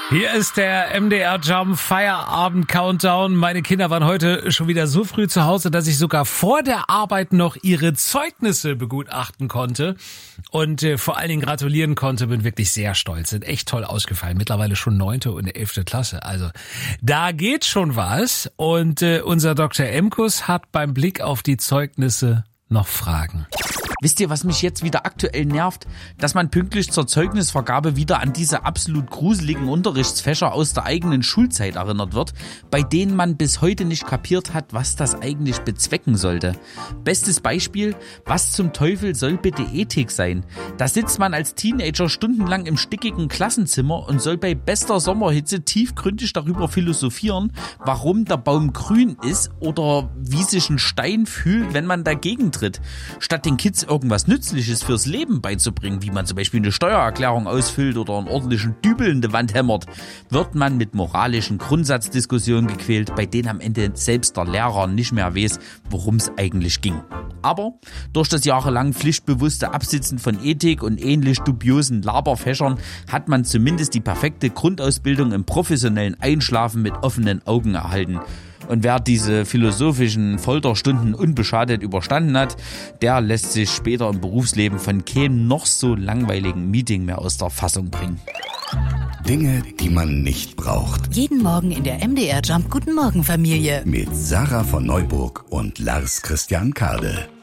Hier ist der MDR Jump Feierabend Countdown. Meine Kinder waren heute schon wieder so früh zu Hause, dass ich sogar vor der Arbeit noch ihre Zeugnisse begutachten konnte und vor allen Dingen gratulieren konnte. Bin wirklich sehr stolz. Sind echt toll ausgefallen. Mittlerweile schon 9. und 11. Klasse. Also da geht schon was. Und unser Dr. Emkus hat beim Blick auf die Zeugnisse noch Fragen. Wisst ihr, was mich jetzt wieder aktuell nervt? Dass man pünktlich zur Zeugnisvergabe wieder an diese absolut gruseligen Unterrichtsfächer aus der eigenen Schulzeit erinnert wird, bei denen man bis heute nicht kapiert hat, was das eigentlich bezwecken sollte. Bestes Beispiel, was zum Teufel soll bitte Ethik sein? Da sitzt man als Teenager stundenlang im stickigen Klassenzimmer und soll bei bester Sommerhitze tiefgründig darüber philosophieren, warum der Baum grün ist oder wie sich ein Stein fühlt, wenn man dagegen tritt. Statt den Kids irgendwas Nützliches fürs Leben beizubringen, wie man zum Beispiel eine Steuererklärung ausfüllt oder einen ordentlichen Dübel in die Wand hämmert, wird man mit moralischen Grundsatzdiskussionen gequält, bei denen am Ende selbst der Lehrer nicht mehr weiß, worum es eigentlich ging. Aber durch das jahrelang pflichtbewusste Absitzen von Ethik und ähnlich dubiosen Laberfächern hat man zumindest die perfekte Grundausbildung im professionellen Einschlafen mit offenen Augen erhalten. Und wer diese philosophischen Folterstunden unbeschadet überstanden hat, der lässt sich später im Berufsleben von keinem noch so langweiligen Meeting mehr aus der Fassung bringen. Dinge, die man nicht braucht. Jeden Morgen in der MDR Jump Guten Morgen Familie. Mit Sarah von Neuburg und Lars Christian Kade.